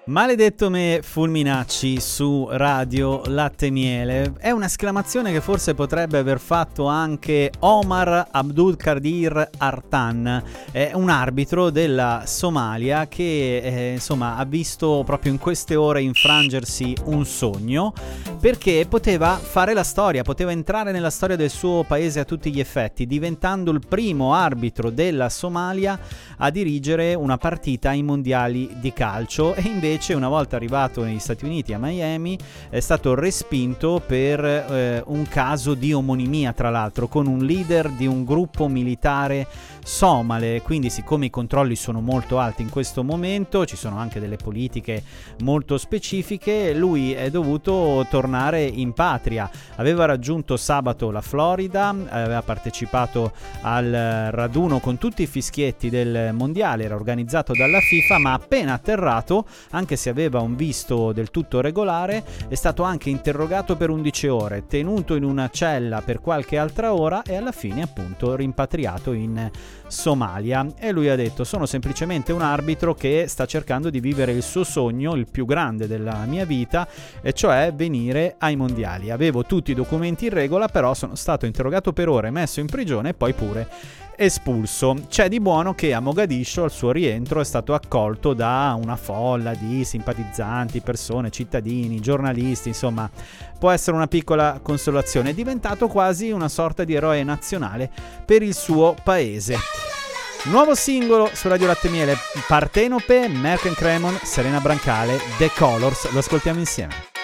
Maledetto me Fulminacci su Radio Latte Miele è un'esclamazione che forse potrebbe aver fatto anche Omar Abdulkadir Artan, un arbitro della Somalia che insomma ha visto proprio in queste ore infrangersi un sogno, perché poteva fare la storia, poteva entrare nella storia del suo paese a tutti gli effetti, diventando il primo arbitro della Somalia a dirigere una partita ai mondiali di calcio. E invece una volta arrivato negli Stati Uniti a Miami è stato respinto per un caso di omonimia, tra l'altro con un leader di un gruppo militare somale. Quindi, siccome i controlli sono molto alti in questo momento, ci sono anche delle politiche molto specifiche, lui è dovuto tornare in patria. Aveva raggiunto sabato la Florida, aveva partecipato al raduno con tutti i fischietti del mondiale, era organizzato dalla FIFA, ma appena atterrato, anche se aveva un visto del tutto regolare, è stato anche interrogato per 11 ore, tenuto in una cella per qualche altra ora e alla fine appunto rimpatriato in Somalia. E lui ha detto: sono semplicemente un arbitro che sta cercando di vivere il suo sogno, il più grande della mia vita, e cioè venire ai mondiali. Avevo tutti i documenti in regola, però sono stato interrogato per ore, messo in prigione e poi pure espulso. C'è di buono che a Mogadiscio al suo rientro è stato accolto da una folla di simpatizzanti, persone, cittadini, giornalisti, insomma può essere una piccola consolazione. È diventato quasi una sorta di eroe nazionale per il suo paese. Nuovo singolo su Radio Latte Miele, Partenope, Merck & Cremon, Serena Brancale, The Colors, lo ascoltiamo insieme.